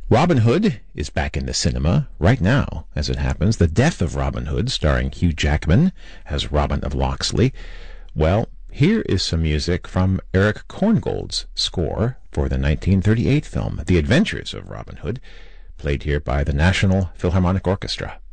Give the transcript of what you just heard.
Robin Hood is back in the cinema right now, as it happens. The Death of Robin Hood, starring Hugh Jackman as Robin of Locksley. Well, here is some music from Erich Korngold's score for the 1938 film, The Adventures of Robin Hood, played here by the National Philharmonic Orchestra.